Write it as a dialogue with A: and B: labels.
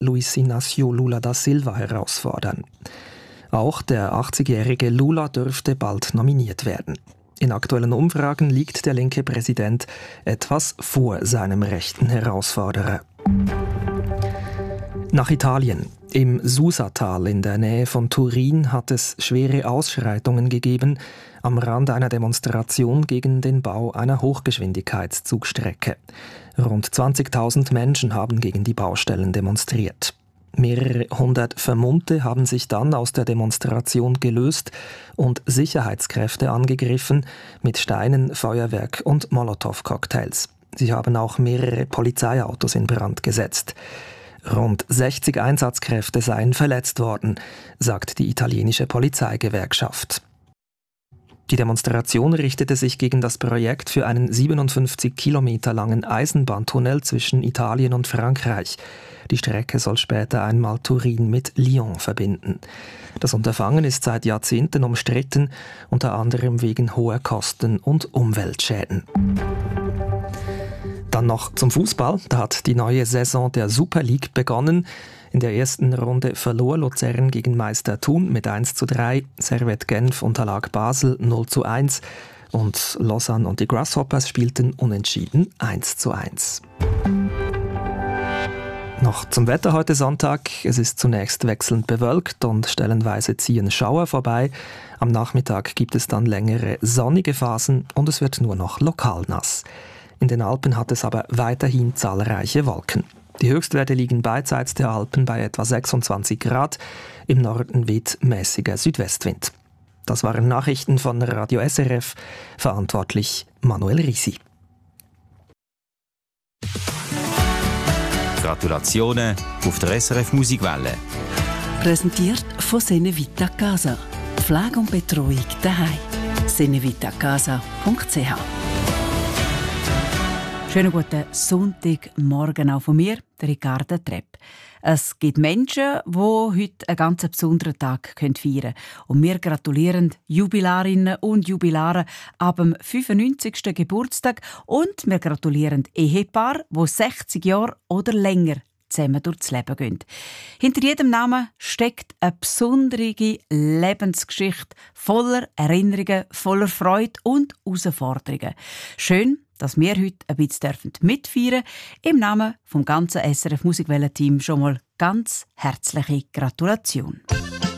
A: Luiz Inácio Lula da Silva herausfordern. Auch der 80-jährige Lula dürfte bald nominiert werden. In aktuellen Umfragen liegt der linke Präsident etwas vor seinem rechten Herausforderer. Nach Italien. Im Susatal in der Nähe von Turin hat es schwere Ausschreitungen gegeben am Rand einer Demonstration gegen den Bau einer Hochgeschwindigkeitszugstrecke. Rund 20.000 Menschen haben gegen die Baustellen demonstriert. Mehrere hundert Vermummte haben sich dann aus der Demonstration gelöst und Sicherheitskräfte angegriffen mit Steinen, Feuerwerk und Molotow-Cocktails. Sie haben auch mehrere Polizeiautos in Brand gesetzt. Rund 60 Einsatzkräfte seien verletzt worden, sagt die italienische Polizeigewerkschaft. Die Demonstration richtete sich gegen das Projekt für einen 57 Kilometer langen Eisenbahntunnel zwischen Italien und Frankreich. Die Strecke soll später einmal Turin mit Lyon verbinden. Das Unterfangen ist seit Jahrzehnten umstritten, unter anderem wegen hoher Kosten und Umweltschäden. Dann noch zum Fußball. Da hat die neue Saison der Super League begonnen. In der ersten Runde verlor Luzern gegen Meister Thun mit 1:3. Servette Genf unterlag Basel 0:1. Und Lausanne und die Grasshoppers spielten unentschieden 1:1. Noch zum Wetter heute Sonntag. Es ist zunächst wechselnd bewölkt und stellenweise ziehen Schauer vorbei. Am Nachmittag gibt es dann längere sonnige Phasen und es wird nur noch lokal nass. In den Alpen hat es aber weiterhin zahlreiche Wolken. Die Höchstwerte liegen beidseits der Alpen bei etwa 26 Grad. Im Norden weht mäßiger Südwestwind. Das waren Nachrichten von Radio SRF. Verantwortlich Manuel Risi.
B: Gratulationen auf der SRF Musikwelle.
C: Präsentiert von Senevita Casa. Pflege und Betreuung daheim. senevitacasa.ch. Schönen guten Sonntagmorgen auch von mir, der Ricarda Trepp. Es gibt Menschen, die heute einen ganz besonderen Tag feiern können. Und wir gratulieren Jubilarinnen und Jubilaren ab dem 95. Geburtstag. Und wir gratulieren Ehepaaren, die 60 Jahre oder länger zusammen durchs Leben gehen. Hinter jedem Namen steckt eine besondere Lebensgeschichte voller Erinnerungen, voller Freude und Herausforderungen. Schön, dass wir heute ein bisschen mitfeiern dürfen. Im Namen vom ganzen SRF Musikwelle-Team schon mal ganz herzliche Gratulation.